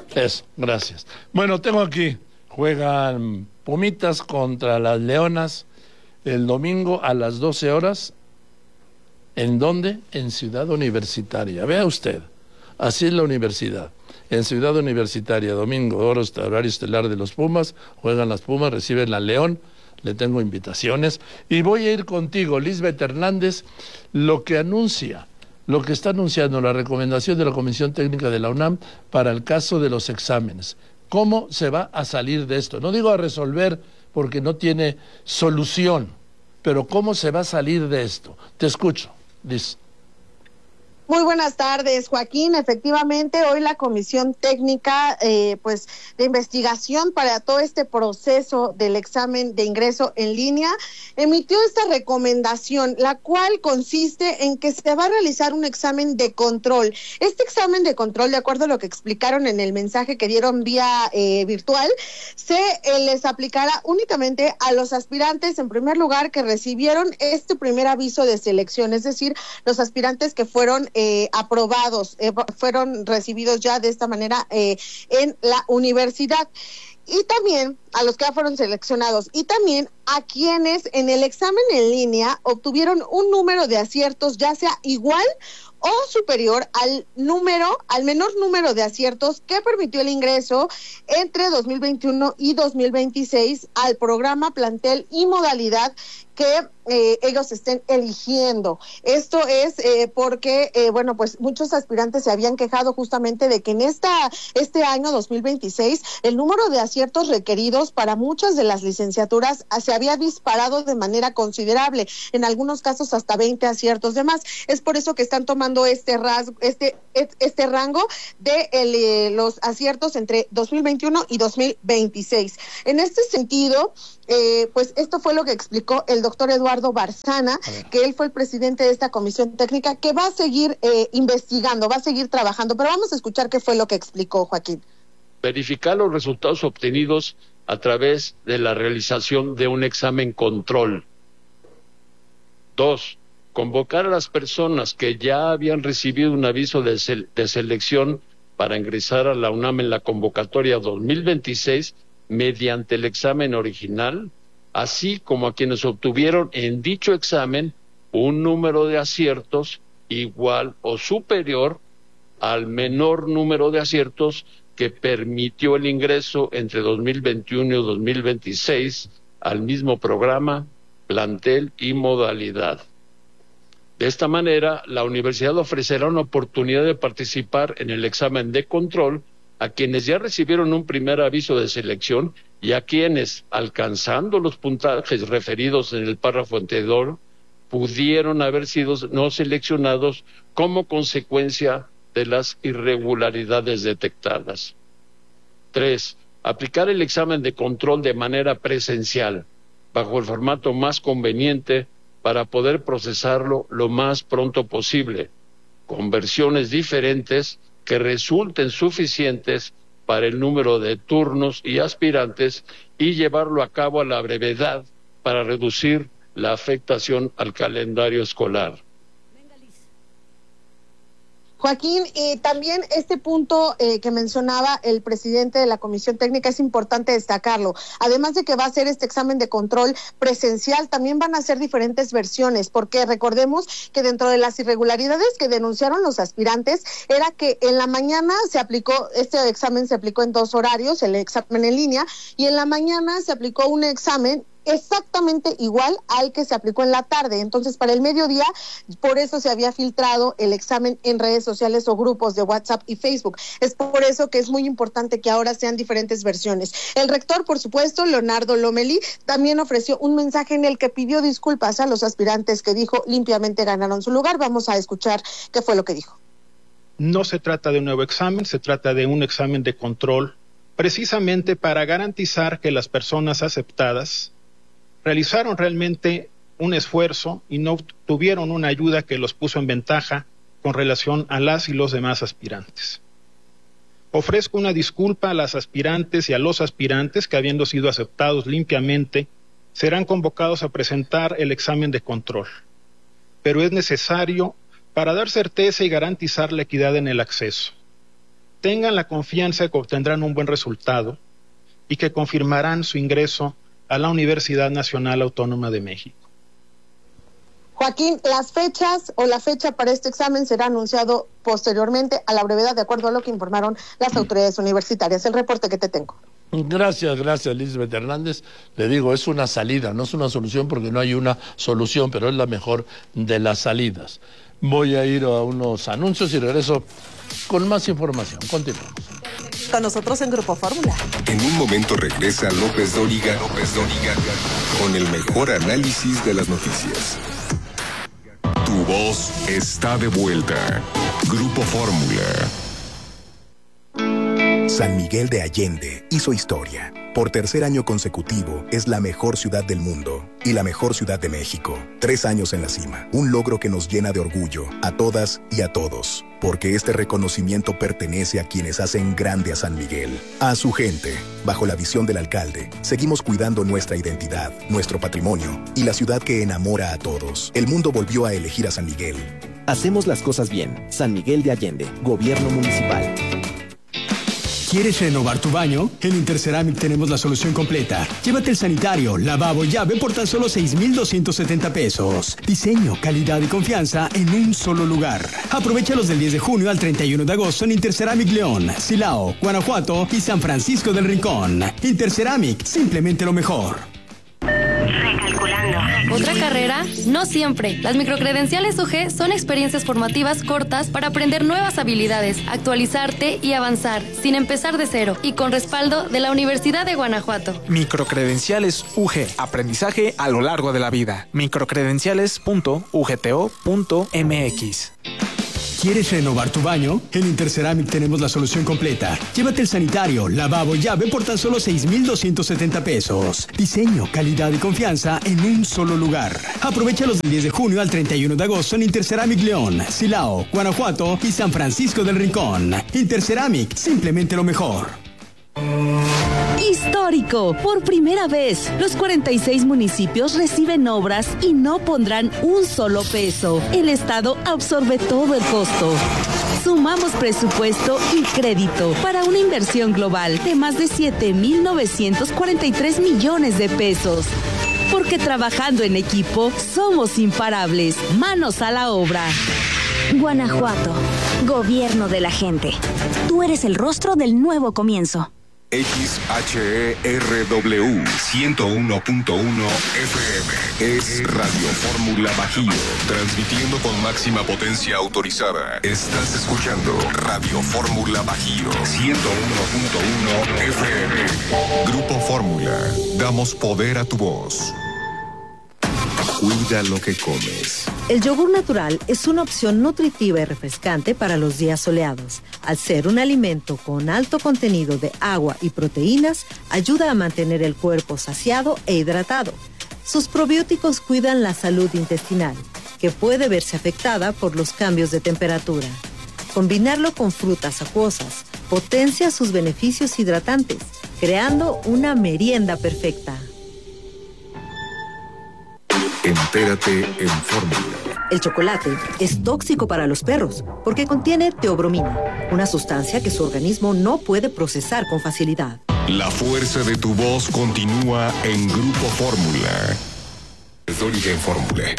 Eso, gracias. Bueno, tengo aquí, juegan Pumitas contra las Leonas el domingo a las 12 horas. ¿En dónde? En Ciudad Universitaria. Vea usted, así es la universidad. En Ciudad Universitaria, domingo, horario estelar de los Pumas, juegan las Pumas, reciben al León, le tengo invitaciones. Y voy a ir contigo, Lisbeth Hernández, lo que está anunciando la recomendación de la Comisión Técnica de la UNAM para el caso de los exámenes. ¿Cómo se va a salir de esto? No digo a resolver porque no tiene solución, pero ¿cómo se va a salir de esto? Te escucho, Liz. Muy buenas tardes, Joaquín. Efectivamente, hoy la Comisión Técnica de investigación para todo este proceso del examen de ingreso en línea emitió esta recomendación, la cual consiste en que se va a realizar un examen de control. Este examen de control, de acuerdo a lo que explicaron en el mensaje que dieron vía virtual, se les aplicará únicamente a los aspirantes, en primer lugar, que recibieron este primer aviso de selección, es decir, los aspirantes que fueron aprobados, fueron recibidos ya de esta manera en la universidad. Y también a los que ya fueron seleccionados, y también a quienes en el examen en línea obtuvieron un número de aciertos, ya sea igual o superior al menor número de aciertos que permitió el ingreso entre 2021 y 2026 al programa, plantel y modalidad que ellos estén eligiendo. Esto es porque, pues muchos aspirantes se habían quejado justamente de que en este año 2026 el número de aciertos requeridos para muchas de las licenciaturas se había disparado de manera considerable, en algunos casos hasta 20 aciertos de más. Es por eso que están tomando este rango de los aciertos entre 2021 y 2026. En este sentido, pues esto fue lo que explicó el doctor Eduardo Barzana, que él fue el presidente de esta comisión técnica, que va a seguir investigando, va a seguir trabajando, pero vamos a escuchar qué fue lo que explicó, Joaquín. Verificar los resultados obtenidos a través de la realización de un examen control. 2. Convocar a las personas que ya habían recibido un aviso de selección para ingresar a la UNAM en la convocatoria 2026 mediante el examen original, así como a quienes obtuvieron en dicho examen un número de aciertos igual o superior al menor número de aciertos que permitió el ingreso entre 2021 y 2026 al mismo programa, plantel y modalidad. De esta manera, la universidad ofrecerá una oportunidad de participar en el examen de control a quienes ya recibieron un primer aviso de selección y a quienes, alcanzando los puntajes referidos en el párrafo anterior, pudieron haber sido no seleccionados como consecuencia de las irregularidades detectadas. 3. Aplicar el examen de control de manera presencial, bajo el formato más conveniente para poder procesarlo lo más pronto posible, con versiones diferentes que resulten suficientes para el número de turnos y aspirantes y llevarlo a cabo a la brevedad para reducir la afectación al calendario escolar. Joaquín, también este punto que mencionaba el presidente de la Comisión Técnica es importante destacarlo. Además de que va a ser este examen de control presencial, también van a ser diferentes versiones, porque recordemos que dentro de las irregularidades que denunciaron los aspirantes era que en la mañana este examen se aplicó en 2 horarios, el examen en línea, y en la mañana se aplicó un examen exactamente igual al que se aplicó en la tarde. Entonces, para el mediodía, por eso se había filtrado el examen en redes sociales o grupos de WhatsApp y Facebook. Es por eso que es muy importante que ahora sean diferentes versiones. El rector, por supuesto, Leonardo Lomelí, también ofreció un mensaje en el que pidió disculpas a los aspirantes que dijo limpiamente ganaron su lugar. Vamos a escuchar qué fue lo que dijo. No se trata de un nuevo examen, se trata de un examen de control, precisamente para garantizar que las personas aceptadas realizaron realmente un esfuerzo y no tuvieron una ayuda que los puso en ventaja con relación a las y los demás aspirantes. Ofrezco una disculpa a las aspirantes y a los aspirantes que, habiendo sido aceptados limpiamente, serán convocados a presentar el examen de control. Pero es necesario para dar certeza y garantizar la equidad en el acceso. tengan la confianza de que obtendrán un buen resultado y que confirmarán su ingreso a la Universidad Nacional Autónoma de México. Joaquín, las fechas o la fecha para este examen será anunciado posteriormente a la brevedad, de acuerdo a lo que informaron las autoridades universitarias. El reporte que te tengo. Gracias, Lisbeth Hernández. Le digo, es una salida, no es una solución porque no hay una solución, pero es la mejor de las salidas. Voy a ir a unos anuncios y regreso con más información. Continuamos. Con nosotros en Grupo Fórmula. En un momento regresa López Dóriga con el mejor análisis de las noticias. Tu voz está de vuelta. Grupo Fórmula. San Miguel de Allende hizo historia. Por tercer año consecutivo, es la mejor ciudad del mundo y la mejor ciudad de México. 3 años en la cima, un logro que nos llena de orgullo a todas y a todos. Porque este reconocimiento pertenece a quienes hacen grande a San Miguel, a su gente. Bajo la visión del alcalde, seguimos cuidando nuestra identidad, nuestro patrimonio y la ciudad que enamora a todos. El mundo volvió a elegir a San Miguel. Hacemos las cosas bien. San Miguel de Allende, Gobierno Municipal. ¿Quieres renovar tu baño? En Interceramic tenemos la solución completa. Llévate el sanitario, lavabo y llave por tan solo 6,270 pesos. Diseño, calidad y confianza en un solo lugar. Aprovechalos del 10 de junio al 31 de agosto en Interceramic León, Silao, Guanajuato y San Francisco del Rincón. Interceramic, simplemente lo mejor. ¿Otra carrera? No siempre. Las microcredenciales UG son experiencias formativas cortas para aprender nuevas habilidades, actualizarte y avanzar, sin empezar de cero, y con respaldo de la Universidad de Guanajuato. Microcredenciales UG. Aprendizaje a lo largo de la vida. microcredenciales.ugto.mx. ¿Quieres renovar tu baño? En Interceramic tenemos la solución completa. Llévate el sanitario, lavabo y llave por tan solo 6,270 pesos. Diseño, calidad y confianza en un solo lugar. Aprovechalos del 10 de junio al 31 de agosto en Interceramic León, Silao, Guanajuato y San Francisco del Rincón. Interceramic, simplemente lo mejor. Histórico. Por primera vez, los 46 municipios reciben obras y no pondrán un solo peso. El Estado absorbe todo el costo. Sumamos presupuesto y crédito para una inversión global de más de 7,943 millones de pesos. Porque trabajando en equipo, somos imparables. Manos a la obra. Guanajuato, Gobierno de la gente. Tú eres el rostro del nuevo comienzo. XHERW 101.1 FM es Radio Fórmula Bajío, transmitiendo con máxima potencia autorizada. Estás escuchando Radio Fórmula Bajío 101.1 FM. Grupo Fórmula, damos poder a tu voz. Cuida lo que comes. El yogur natural es una opción nutritiva y refrescante para los días soleados. Al ser un alimento con alto contenido de agua y proteínas, ayuda a mantener el cuerpo saciado e hidratado. Sus probióticos cuidan la salud intestinal, que puede verse afectada por los cambios de temperatura. Combinarlo con frutas acuosas potencia sus beneficios hidratantes, creando una merienda perfecta. Entérate en Fórmula. El chocolate es tóxico para los perros porque contiene teobromina, una sustancia que su organismo no puede procesar con facilidad. La fuerza de tu voz continúa en Grupo Fórmula. Dóriga en Fórmula.